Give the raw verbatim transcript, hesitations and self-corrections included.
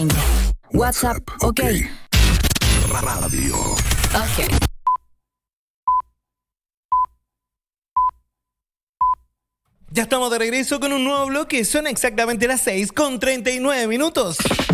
WhatsApp, ok. Radio. Ok. Ya estamos de regreso con un nuevo bloque. Son exactamente las seis con treinta y nueve minutos.